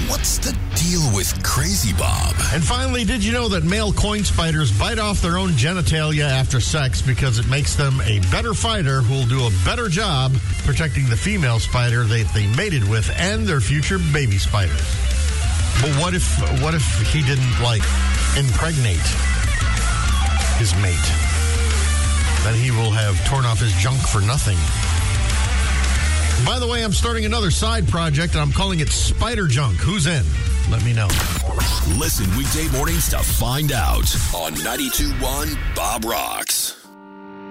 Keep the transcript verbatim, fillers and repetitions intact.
What's the deal with Crazy Bob? And finally, did you know that male coin spiders bite off their own genitalia after sex because it makes them a better fighter who will do a better job protecting the female spider they, they mated with and their future baby spiders? But what if what if he didn't, like, impregnate his mate? Then he will have torn off his junk for nothing. By the way, I'm starting another side project, and I'm calling it Spider Junk. Who's in? Let me know. Listen weekday mornings to find out on ninety-two point one Bob Rocks.